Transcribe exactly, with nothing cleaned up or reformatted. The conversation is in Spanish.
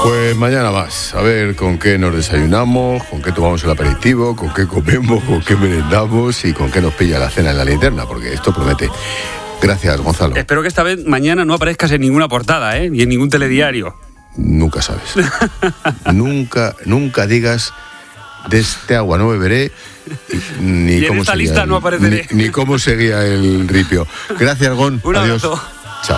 Pues mañana más, a ver con qué nos desayunamos, con qué tomamos el aperitivo, con qué comemos, con qué merendamos y con qué nos pilla la cena en la linterna, porque esto promete. Gracias, Gonzalo. Espero que esta vez mañana no aparezcas en ninguna portada, ¿eh? Ni en ningún telediario. Nunca sabes. nunca, nunca digas de este agua no beberé ni y en cómo esta seguía lista el, no apareceré. Ni, ni cómo seguía el ripio. Gracias, Gon. Un Adiós. abrazo.